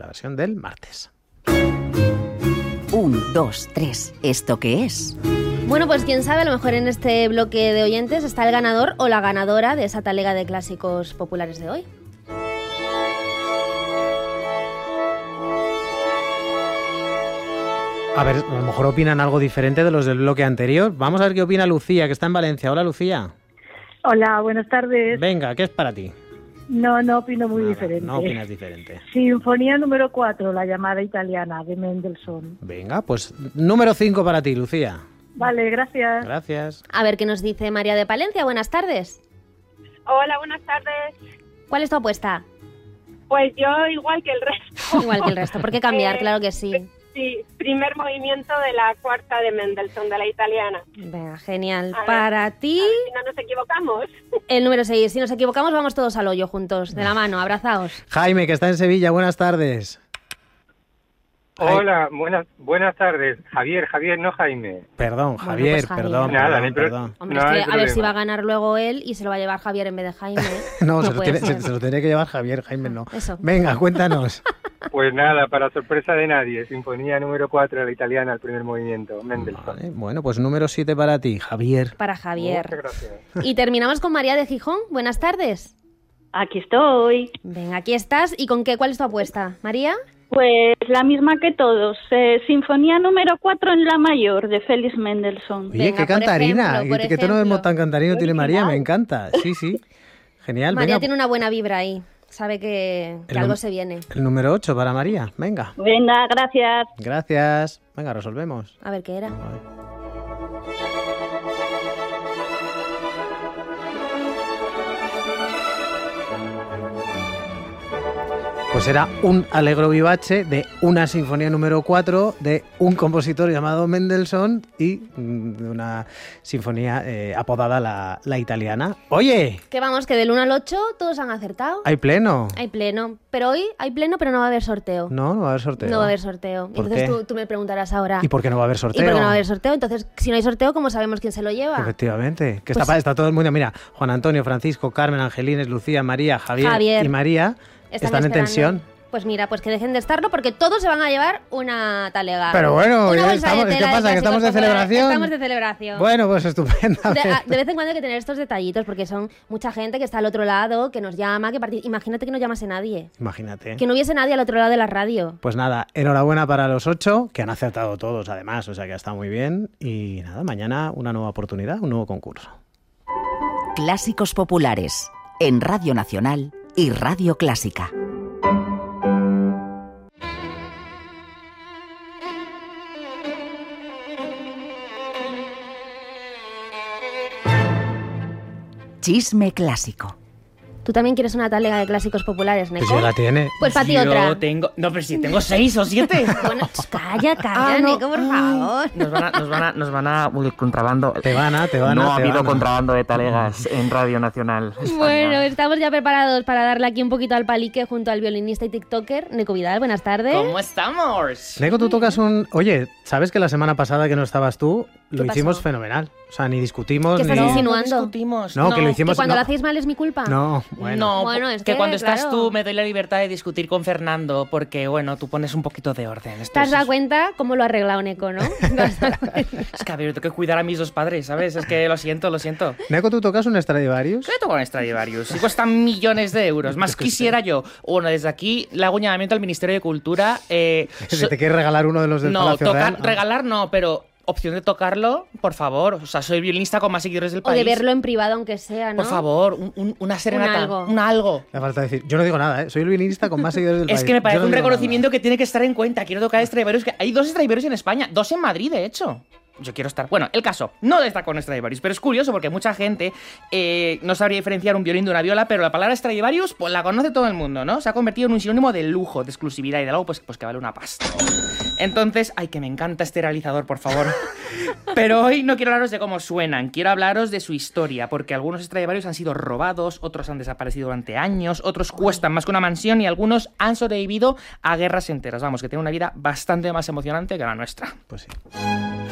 la versión del martes. 1, 2, 3. ¿Esto qué es? Bueno, pues quién sabe, a lo mejor en este bloque de oyentes está el ganador o la ganadora de esa talega de clásicos populares de hoy. A ver, a lo mejor opinan algo diferente de los del bloque anterior. Vamos a ver qué opina Lucía, que está en Valencia. Hola, Lucía. Hola, buenas tardes. Venga, ¿qué es para ti? No opino muy diferente. No opinas diferente. Sinfonía número 4, la llamada italiana, de Mendelssohn. Venga, pues número 5 para ti, Lucía. Vale, gracias. Gracias. A ver qué nos dice María de Palencia. Buenas tardes. Hola, buenas tardes. ¿Cuál es tu apuesta? Pues yo igual que el resto. Igual que el resto. ¿Por qué cambiar? Claro que sí. Sí, primer movimiento de la cuarta de Mendelssohn, de la italiana. Venga, genial. A Para ti, si no nos equivocamos. el número 6. Si nos equivocamos, vamos todos al hoyo juntos, de la mano, abrazaos. Jaime, que está en Sevilla. Buenas tardes. Hola, buenas tardes. Javier, no Jaime. Perdón, Bueno, Javier, pues Javier. perdón. Nada, perdón. Hombre, No es hay que a ver si problema. va a ganar luego él y se lo va a llevar Javier en vez de Jaime. No, se puede ser. lo tiene que llevar Javier, Jaime no. Eso. Venga, cuéntanos. Pues nada, para sorpresa de nadie, Sinfonía número 4, la italiana, el primer movimiento, Mendelssohn. Vale, bueno, pues número 7 para ti, Javier. Para Javier. Muchas gracias. Y terminamos con María de Gijón. Buenas tardes. Aquí estoy. Venga, aquí estás. ¿Y con qué? ¿Cuál es tu apuesta? ¿María? Pues la misma que todos. Sinfonía número 4 en la mayor, de Félix Mendelssohn. Oye, Venga, qué por cantarina. ejemplo, por Qué tono de ejemplo. tan cantarino tiene María, Original. me encanta. Sí, sí. Genial. María Venga, tiene una buena vibra ahí. Sabe que algo se viene. el número 8 para María. Venga. Venga, gracias. Gracias. Venga, resolvemos. A ver qué era. A ver. Pues era un Allegro vivace de una sinfonía número 4 de un compositor llamado Mendelssohn y de una sinfonía apodada la italiana. Oye, Que vamos, que del 1 al 8 todos han acertado. hay pleno. Hay pleno. Pero hoy hay pleno, pero no va a haber sorteo. No va a haber sorteo. No va a haber sorteo. ¿Por Entonces qué? tú me preguntarás ahora. ¿Y por qué no va a haber sorteo? ¿Y por qué no va a haber sorteo? Entonces, si no hay sorteo, ¿cómo sabemos quién se lo lleva? Efectivamente. Que Pues- está todo el mundo. Mira, Juan Antonio, Francisco, Carmen, Angelines, Lucía, María, Javier. Y María están en esperando. tensión. Pues mira, pues que dejen de estarlo porque todos se van a llevar una talega. Pero bueno, Una ya bolsa estamos- de ¿qué tela pasa? ¿Que estamos de clásicos populares. celebración? Estamos de celebración. Bueno, pues estupendo. De vez en cuando hay que tener estos detallitos porque son mucha gente que está al otro lado, que nos llama, que imagínate que no llamase nadie. Imagínate. Que no hubiese nadie al otro lado de la radio. Pues nada, enhorabuena para los 8, que han acertado todos además, o sea que ha estado muy bien. Y nada, mañana una nueva oportunidad, un nuevo concurso. Clásicos populares en Radio Nacional y Radio Clásica. Chisme clásico. ¿Tú también quieres una talega de clásicos populares, Neko? Pues ya la tiene. Pues para ti Yo otra. tengo... No, pero si tengo 6 o 7. Bueno, calla, no. Neko, por favor. Nos van a... Uy, contrabando. Te van a. No ha te habido van a. contrabando de talegas en Radio Nacional. España. Bueno, estamos ya preparados para darle aquí un poquito al palique junto al violinista y tiktoker Neko Vidal. Buenas tardes. ¿Cómo estamos? Neko, tú tocas un... Oye, ¿sabes que la semana pasada que no estabas tú, lo ¿Qué hicimos pasó? fenomenal? O sea, ni discutimos, ¿Qué estás ni... insinuando? No discutimos. No, que lo ¿Que hicimos... cuando no. lo hacéis mal es mi culpa? No, bueno. No, Bueno, es que que, cuando estás claro. tú me doy la libertad de discutir con Fernando porque, bueno, tú pones un poquito de orden. Esto ¿Te has es- dado cuenta cómo lo ha arreglado Neko, no? ¿Te has dado cuenta? Es que, a ver, tengo que cuidar a mis dos padres, ¿sabes? Es que lo siento. Neko, tú tocas un Stradivarius. ¿Qué toco con Stradivarius? Y cuesta millones de euros. Más quisiera yo. Bueno, desde aquí le hago un llamamiento al Ministerio de Cultura. Si te quieres regalar uno de los del No, Palacio Real. regalar no, pero opción de tocarlo, por favor. O sea, soy violinista con más seguidores del O país. de verlo en privado, aunque sea, ¿no? Por favor, una serenata. algo. Un algo. Me falta decir, yo no digo nada, ¿eh? Soy el violinista con más seguidores del país. Es que me parece Yo no un digo reconocimiento nada. que tiene que estar en cuenta. Quiero tocar Stradivarius. Que hay 2 Stradivarius en España, 2 en Madrid, de hecho. Yo quiero estar... Bueno, el caso, no de estar con Stradivarius, pero es curioso porque mucha gente no sabría diferenciar un violín de una viola, pero la palabra Stradivarius pues la conoce todo el mundo, ¿no? Se ha convertido en un sinónimo de lujo, de exclusividad y de algo pues que vale una pasta. Entonces, ay, que me encanta este realizador, por favor. Pero hoy no quiero hablaros de cómo suenan, quiero hablaros de su historia, porque algunos Stradivarius han sido robados, otros han desaparecido durante años, otros cuestan más que una mansión y algunos han sobrevivido a guerras enteras. Vamos, que tienen una vida bastante más emocionante que la nuestra. Pues sí.